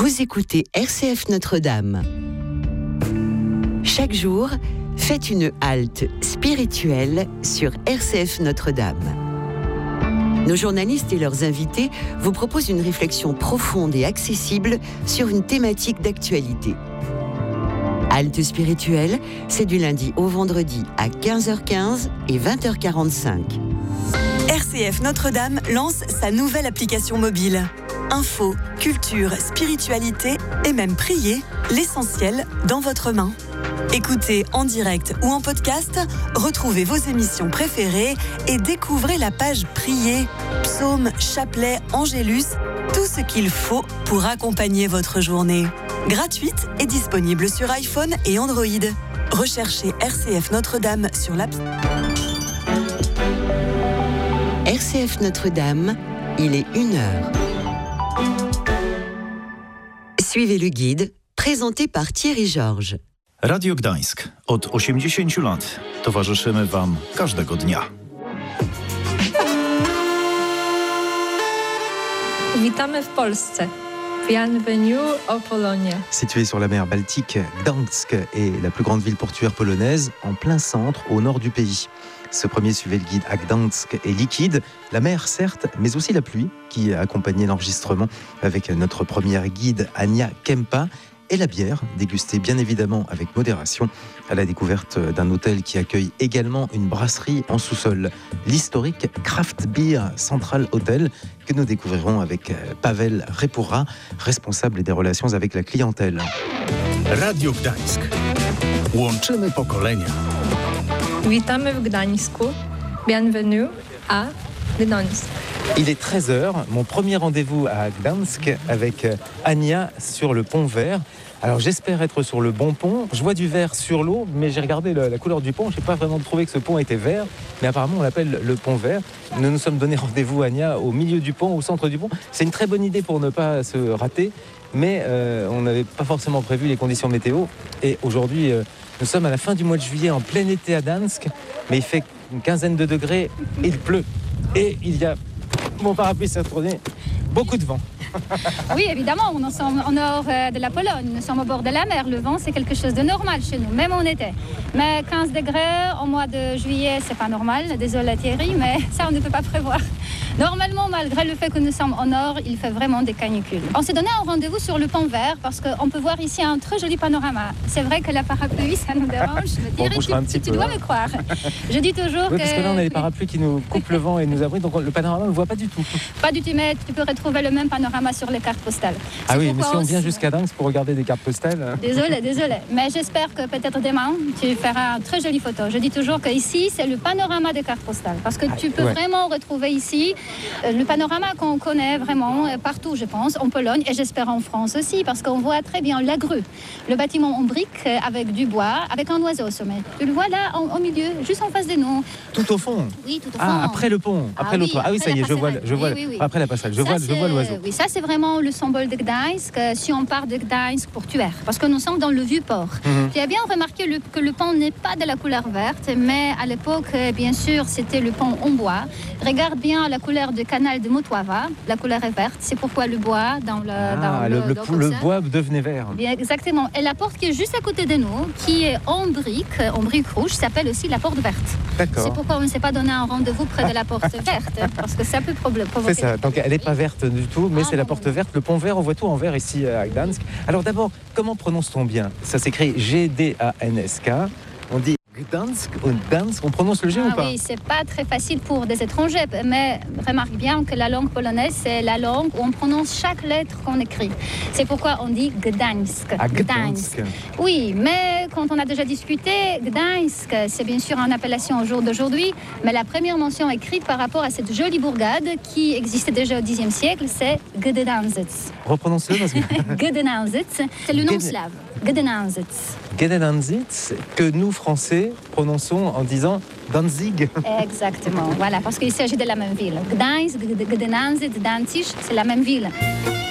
Vous écoutez RCF Notre-Dame. Chaque jour, faites une halte spirituelle sur RCF Notre-Dame. Nos journalistes et leurs invités vous proposent une réflexion profonde et accessible sur une thématique d'actualité. Halte spirituelle, c'est du lundi au vendredi à 15h15 et 20h45. RCF Notre-Dame lance sa nouvelle application mobile. Info, culture, spiritualité et même prier, l'essentiel dans votre main. Écoutez en direct ou en podcast, retrouvez vos émissions préférées et découvrez la page Prier, psaumes, chapelets, angélus, tout ce qu'il faut pour accompagner votre journée. Gratuite et disponible sur iPhone et Android. Recherchez RCF Notre-Dame sur l'app. RCF Notre-Dame, il est 1h. Suivez le guide, présenté par Thierry Georges. Radio Gdańsk. Od 80 lat towarzyszymy Wam każdego dnia. Witamy w Polsce. Bienvenue au Pologne. Située sur la mer Baltique, Gdańsk est la plus grande ville portuaire polonaise, en plein centre, au nord du pays. Ce premier suivait le guide à Gdańsk est liquide, la mer certes, mais aussi la pluie qui a accompagné l'enregistrement avec notre première guide Ania Kempa et la bière, dégustée bien évidemment avec modération à la découverte d'un hôtel qui accueille également une brasserie en sous-sol, l'historique Craft Beer Central Hotel que nous découvrirons avec Paweł Repura, responsable des relations avec la clientèle. Radio Gdańsk. Łączymy pokolenia. Witamy w Gdańsku. Bienvenue à Gdańsk. Il est 13h, mon premier rendez-vous à Gdańsk avec Ania sur le pont vert. Alors j'espère être sur le bon pont, je vois du vert sur l'eau, mais j'ai regardé la couleur du pont, je n'ai pas vraiment trouvé que ce pont était vert, mais apparemment on l'appelle le pont vert. Nous nous sommes donné rendez-vous, Ania, au milieu du pont, au centre du pont. C'est une très bonne idée pour ne pas se rater, mais on n'avait pas forcément prévu les conditions météo. Et aujourd'hui, nous sommes à la fin du mois de juillet, en plein été à Gdańsk, mais il fait une quinzaine de degrés, et il pleut. Et il y a, mon parapluie s'est retourné, beaucoup de vent. Oui, évidemment, nous sommes au nord de la Pologne, nous sommes au bord de la mer. Le vent, c'est quelque chose de normal chez nous, même en été. Mais 15 degrés au mois de juillet, c'est pas normal. Désolé Thierry, mais ça, on ne peut pas prévoir. Normalement, malgré le fait que nous sommes au nord, il fait vraiment des canicules. On s'est donné un rendez-vous sur le pont vert parce qu'on peut voir ici un très joli panorama. C'est vrai que la parapluie, ça nous dérange. Thierry, tu dois me croire. Je dis toujours oui, parce que là, on a les parapluies qui nous coupent le vent et nous abritent, donc le panorama, on ne le voit pas du tout. Pas du tout, mais tu peux retrouver le même panorama sur les cartes postales. Ah oui, mais si on vient jusqu'à Gdańsk pour regarder des cartes postales... Désolé. Mais j'espère que peut-être demain, tu feras une très jolie photo. Je dis toujours qu'ici, c'est le panorama des cartes postales. Parce que tu peux vraiment retrouver ici le panorama qu'on connaît vraiment partout, je pense, en Pologne et j'espère en France aussi, parce qu'on voit très bien la grue, le bâtiment en briques avec du bois, avec un oiseau au sommet. Tu le vois là, au milieu, juste en face de nous. Tout au fond. Oui, tout au fond. Ah, après le pont, après l'autre. Oui, ah oui, ça y est, je vois oui. Après la passage, je vois l'oiseau. Oui, ça c'est vraiment le symbole de Gdańsk, si on part de Gdańsk portuaire, parce que nous sommes dans le vieux port. Tu as bien remarqué que le pont n'est pas de la couleur verte, mais à l'époque, bien sûr, c'était le pont en bois. Regarde bien la couleur du canal de Motława, la couleur est verte, c'est pourquoi le bois dans le bois devenait vert. Bien, exactement. Et la porte qui est juste à côté de nous, qui est en brique rouge, s'appelle aussi la porte verte. D'accord. C'est pourquoi on ne s'est pas donné un rendez-vous près de la porte verte, parce que ça peut provoquer... C'est ça, donc elle n'est pas verte du tout, mais c'est la porte verte, le pont vert, on voit tout en vert ici à Gdańsk. Alors d'abord, comment prononce-t-on bien? Ça s'écrit Gdansk, on dit Gdańsk ou Gdańsk, on prononce le G ou pas? Oui, c'est pas très facile pour des étrangers, mais remarque bien que la langue polonaise, c'est la langue où on prononce chaque lettre qu'on écrit. C'est pourquoi on dit Gdańsk. Gdańsk. Oui, mais quand on a déjà discuté, Gdańsk, c'est bien sûr une appellation au jour d'aujourd'hui, mais la première mention écrite par rapport à cette jolie bourgade qui existait déjà au Xe siècle, c'est Gdańsk. Reprononce-le parce que... Gdańsk, c'est le nom slave. Gdańsk. Gdańsk, que nous, Français, prononçons en disant Danzig. Exactement, voilà, parce qu'il s'agit de la même ville. Gdańsk, Gdańsk, Danzig, c'est la même ville.